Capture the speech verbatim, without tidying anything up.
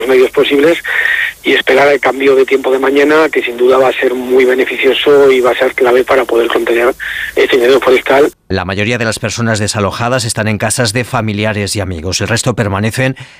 medios posibles y esperar el cambio de tiempo de mañana, que sin duda va a ser muy beneficioso y va a ser clave para poder contener este incendio forestal. La mayoría de las personas desalojadas están en casas de familiares y amigos. El resto permanecen